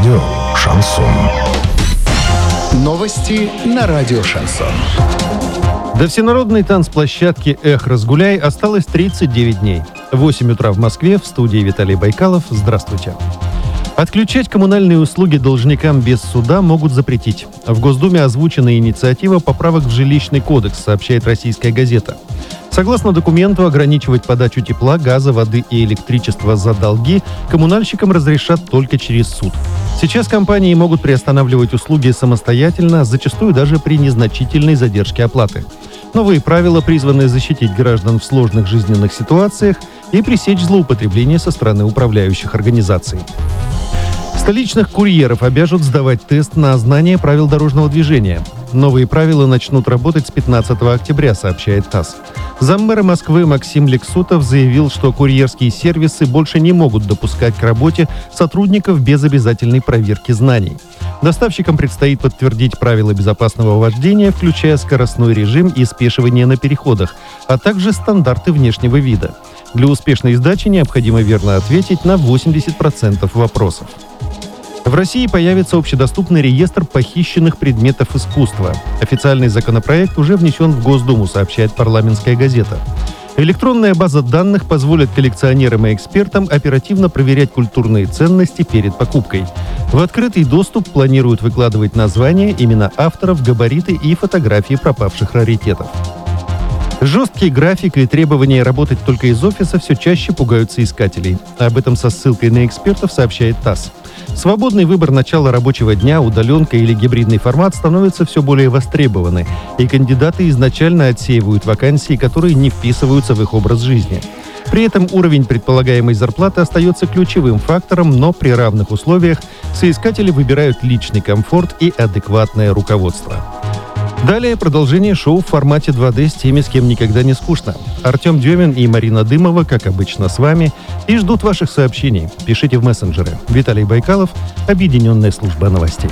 Радио «Шансон». Новости на радио «Шансон». До всенародной танцплощадки «Эх, разгуляй» осталось 39 дней. 8 утра в Москве, в студии Виталий Байкалов. Здравствуйте. Отключать коммунальные услуги должникам без суда могут запретить. В Госдуме озвучена инициатива поправок в жилищный кодекс, сообщает «Российская газета». Согласно документу, ограничивать подачу тепла, газа, воды и электричества за долги коммунальщикам разрешат только через суд. Сейчас компании могут приостанавливать услуги самостоятельно, зачастую даже при незначительной задержке оплаты. Новые правила призваны защитить граждан в сложных жизненных ситуациях и пресечь злоупотребление со стороны управляющих организаций. Столичных курьеров обяжут сдавать тест на знание правил дорожного движения. Новые правила начнут работать с 15 октября, сообщает ТАСС. Заммэра Москвы Максим Лексутов заявил, что курьерские сервисы больше не могут допускать к работе сотрудников без обязательной проверки знаний. Доставщикам предстоит подтвердить правила безопасного вождения, включая скоростной режим и спешивание на переходах, а также стандарты внешнего вида. Для успешной сдачи необходимо верно ответить на 80% вопросов. В России появится общедоступный реестр похищенных предметов искусства. Официальный законопроект уже внесен в Госдуму, сообщает «Парламентская газета». Электронная база данных позволит коллекционерам и экспертам оперативно проверять культурные ценности перед покупкой. В открытый доступ планируют выкладывать названия, имена авторов, габариты и фотографии пропавших раритетов. Жесткий график и требования работать только из офиса все чаще пугают соискателей. Об этом со ссылкой на экспертов сообщает ТАСС. Свободный выбор начала рабочего дня, удаленка или гибридный формат становятся все более востребованы, и кандидаты изначально отсеивают вакансии, которые не вписываются в их образ жизни. При этом уровень предполагаемой зарплаты остается ключевым фактором, но при равных условиях соискатели выбирают личный комфорт и адекватное руководство. Далее продолжение шоу в формате 2D с теми, с кем никогда не скучно. Артем Демин и Марина Дымова, как обычно, с вами и ждут ваших сообщений. Пишите в мессенджеры. Виталий Байкалов, Объединенная служба новостей.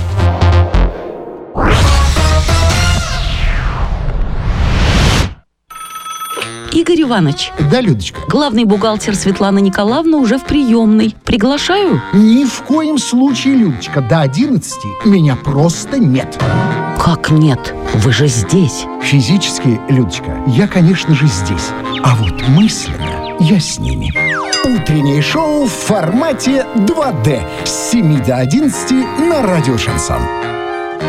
Игорь Иванович. Да, Людочка? Главный бухгалтер Светлана Николаевна уже в приемной. Приглашаю? Ни в коем случае, Людочка. До 11 меня просто нет. Как нет? Вы же здесь. Физически, Людочка, я, конечно же, здесь. А вот мысленно я с ними. Утреннее шоу в формате 2D с 7 до 11 на радио «Шансон».